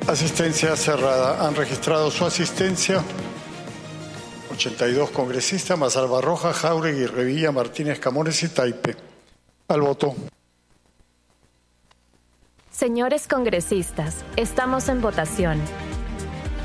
Asistencia cerrada. Han registrado su asistencia 82 congresistas, más Albarroja, Jáuregui, Revilla, Martínez, Camones y Taipe. Al voto. Señores congresistas, estamos en votación.